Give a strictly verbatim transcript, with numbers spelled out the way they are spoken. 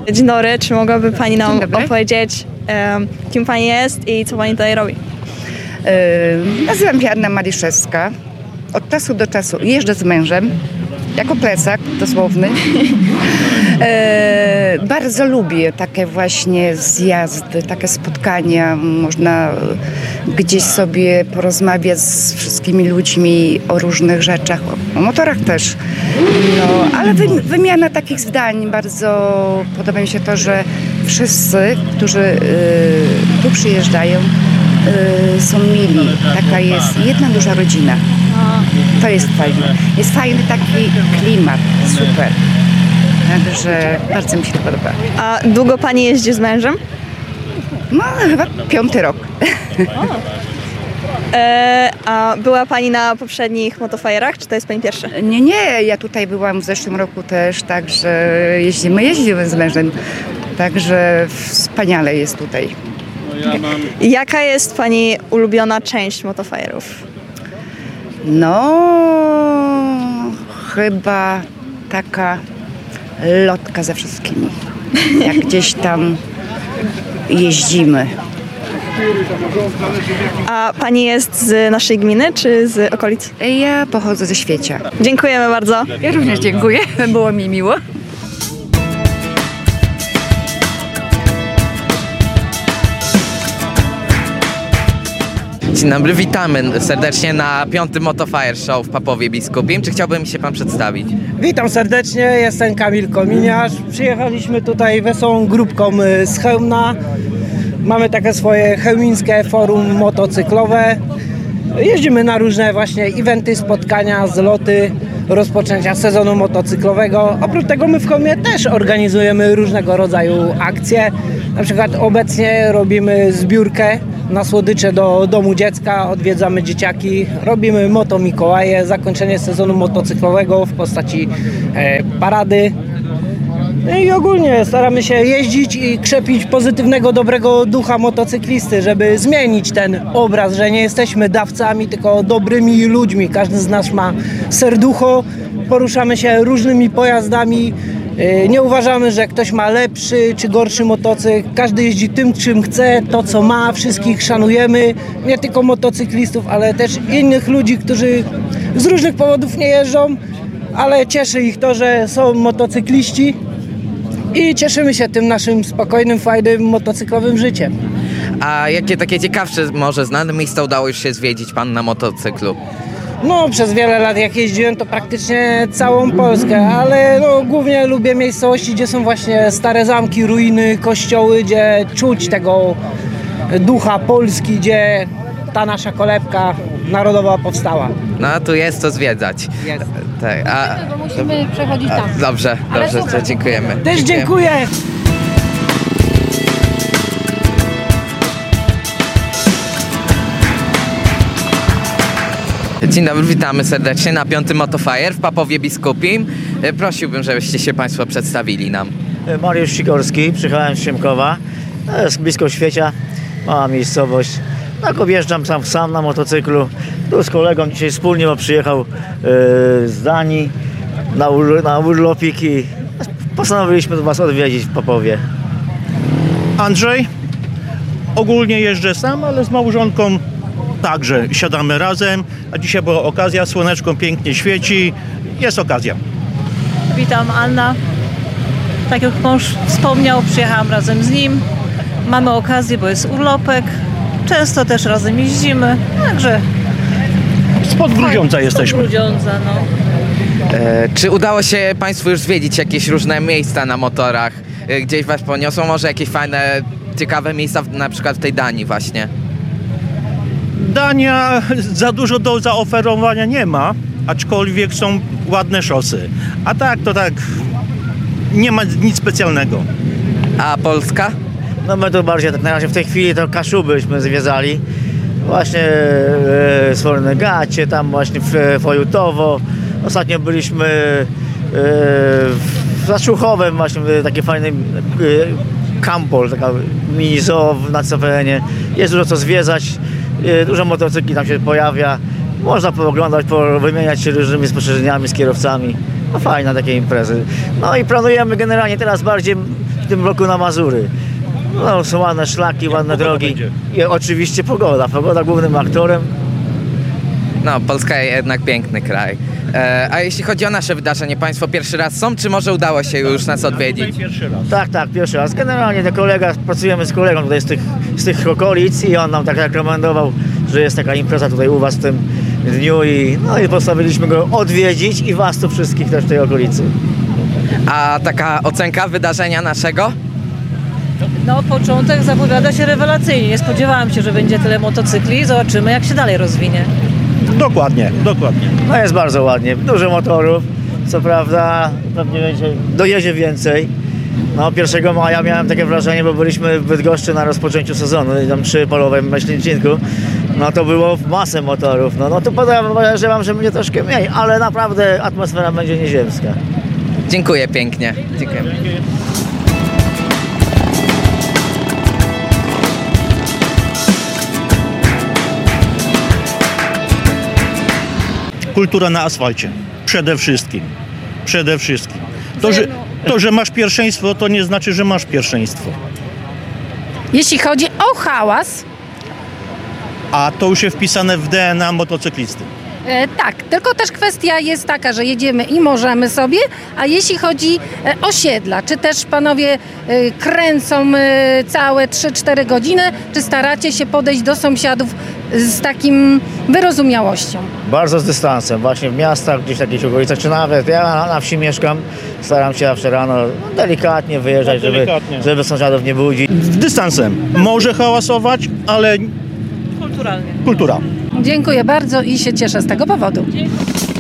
Dzień dobry, czy mogłaby Pani nam Dzień dobry. opowiedzieć, um, kim Pani jest i co Pani tutaj robi? Yy, nazywam się Anna Maliszewska. Od czasu do czasu jeżdżę z mężem, jako plecak dosłowny. Yy, bardzo lubię takie właśnie zjazdy, takie spotkania. Można gdzieś sobie porozmawiać z wszystkimi ludźmi o różnych rzeczach, o motorach też. No, ale wy, wymiana takich zdań, bardzo podoba mi się to, że wszyscy, którzy yy, tu przyjeżdżają, yy, są mili. Taka jest jedna duża rodzina. To jest fajne. Jest fajny taki klimat, super. Także bardzo mi się to podoba. A długo Pani jeździ z mężem? No chyba piąty rok. E, a była Pani na poprzednich motofajerach, czy to jest Pani pierwszy? Nie, nie, ja tutaj byłam w zeszłym roku też, także jeździmy, jeździmy z mężem. Także wspaniale jest tutaj. Jaka jest Pani ulubiona część motofajerów? No, chyba taka lotka ze wszystkimi. Jak gdzieś tam jeździmy. A Pani jest z naszej gminy, czy z okolic? Ja pochodzę ze Świecia. Dziękujemy bardzo. Ja również dziękuję, było mi miło. Dzień dobry, witamy serdecznie na piątym Motofire Show w Papowie Biskupim. Czy chciałby mi się Pan przedstawić? Witam serdecznie, jestem Kamil Kominiarz. Przyjechaliśmy tutaj wesołą grupką z Chełmna. Mamy takie swoje chełmińskie forum motocyklowe. Jeździmy na różne właśnie eventy, spotkania, zloty, rozpoczęcia sezonu motocyklowego. Oprócz tego my w Chełmie też organizujemy różnego rodzaju akcje. Na przykład obecnie robimy zbiórkę na słodycze do domu dziecka, odwiedzamy dzieciaki, robimy Moto Mikołaje, zakończenie sezonu motocyklowego w postaci e, parady. No i ogólnie staramy się jeździć i krzepić pozytywnego, dobrego ducha motocyklisty, żeby zmienić ten obraz, że nie jesteśmy dawcami, tylko dobrymi ludźmi. Każdy z nas ma serducho, poruszamy się różnymi pojazdami. Nie uważamy, że ktoś ma lepszy czy gorszy motocykl. Każdy jeździ tym, czym chce, to co ma. Wszystkich szanujemy. Nie tylko motocyklistów, ale też innych ludzi, którzy z różnych powodów nie jeżdżą, ale cieszy ich to, że są motocykliści i cieszymy się tym naszym spokojnym, fajnym, motocyklowym życiem. A jakie takie ciekawsze, może znane miejsca udało już się zwiedzić Pan na motocyklu? No, przez wiele lat jak jeździłem, to praktycznie całą Polskę, ale no, głównie lubię miejscowości, gdzie są właśnie stare zamki, ruiny, kościoły, gdzie czuć tego ducha Polski, gdzie ta nasza kolebka narodowa powstała. No, tu jest co zwiedzać. Jest. Tak, a... Bo musimy przechodzić tam. Dobrze, dobrze, to dziękujemy. Też dziękuję! Dzień dobry, witamy serdecznie na piątym Motofire w Papowie Biskupim. Prosiłbym, żebyście się Państwo przedstawili nam. Mariusz Sikorski, przyjechałem z Siemkowa, to jest blisko Świecia, mała miejscowość. Tak objeżdżam sam, sam na motocyklu, tu z kolegą dzisiaj wspólnie, bo przyjechał yy, z Danii na, ur, na urlopik i postanowiliśmy Was odwiedzić w Papowie. Andrzej, ogólnie jeżdżę sam, ale z małżonką także siadamy razem, a dzisiaj była okazja, słoneczko pięknie świeci, jest okazja. Witam, Anna. Tak jak mąż wspomniał, przyjechałam razem z nim. Mamy okazję, bo jest urlopek. Często też razem jeździmy, także... Spod Grudziądza jesteśmy. Spod Grudziądza, no. E, czy udało się Państwu już zwiedzić jakieś różne miejsca na motorach? E, gdzieś Was poniosło? Może jakieś fajne, ciekawe miejsca, w, na przykład w tej Danii właśnie? Dania za dużo do zaoferowania nie ma, aczkolwiek są ładne szosy. A tak, to tak, nie ma nic specjalnego. A Polska? No my tu bardziej, tak na razie w tej chwili to Kaszubyśmy zwiedzali. Właśnie e, Sforne Gacie, tam właśnie w Fojutowo. Ostatnio byliśmy e, w Zaszuchowem, właśnie takie fajne e, Kampol, taka mini zoo na C P N ie. Jest dużo co zwiedzać, e, dużo motocykli tam się pojawia. Można pooglądać, wymieniać się różnymi spostrzeżeniami z kierowcami. No fajne takie imprezy. No i planujemy generalnie teraz bardziej w tym roku na Mazury. No, są ładne szlaki, ładne drogi i oczywiście pogoda. Pogoda głównym aktorem. No, Polska jednak piękny kraj. E, a jeśli chodzi o nasze wydarzenie, państwo pierwszy raz są, czy może udało się już nas odwiedzić? Pierwszy raz. Tak, tak, pierwszy raz. Generalnie ten kolega, pracujemy z kolegą tutaj z tych, z tych okolic i on nam tak rekomendował, że jest taka impreza tutaj u was w tym dniu i, no i postawiliśmy go odwiedzić i was tu wszystkich też w tej okolicy. A taka ocenka wydarzenia naszego? No, początek zapowiada się rewelacyjnie. Nie spodziewałam się, że będzie tyle motocykli. Zobaczymy, jak się dalej rozwinie. Dokładnie, dokładnie. No jest bardzo ładnie, dużo motorów, co prawda pewnie będzie, dojedzie więcej. No pierwszego maja miałem takie wrażenie, bo byliśmy w Bydgoszczy na rozpoczęciu sezonu i tam przy polowym Myślincinku. No to było masę motorów, no, no to podejrzewam, że będzie troszkę mniej, ale naprawdę atmosfera będzie nieziemska. Dziękuję pięknie. Dziękuję. Kultura na asfalcie. Przede wszystkim. Przede wszystkim. To że, to, że masz pierwszeństwo, to nie znaczy, że masz pierwszeństwo. Jeśli chodzi o hałas, A to już jest wpisane w D N A motocyklisty. e, tak, tylko też kwestia jest taka, że jedziemy i możemy sobie, a jeśli chodzi e, o siedla, czy też panowie e, kręcą e, całe trzy cztery godziny, czy staracie się podejść do sąsiadów z takim wyrozumiałością? Bardzo z dystansem, właśnie w miastach, gdzieś w jakichś okolicach, czy nawet ja na, na wsi mieszkam, staram się zawsze rano no, delikatnie wyjeżdżać, Tak, delikatnie. Żeby, żeby sąsiadów nie budzić. Dystansem. Może hałasować, ale Kulturalnie. kultura. Dziękuję bardzo i się cieszę z tego powodu.